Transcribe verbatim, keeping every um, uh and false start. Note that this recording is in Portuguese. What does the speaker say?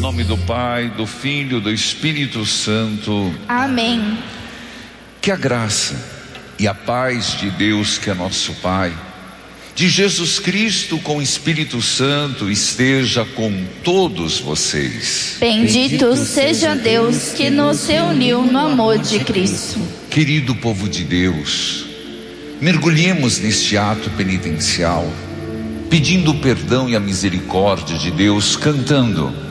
nome do Pai, do Filho e do Espírito Santo. Amém. Que a graça e a paz de Deus, que é nosso Pai, de Jesus Cristo com o Espírito Santo, esteja com todos vocês. Bendito seja Deus que nos reuniu no amor de Cristo. Querido povo de Deus, mergulhemos neste ato penitencial, pedindo o perdão e a misericórdia de Deus, cantando: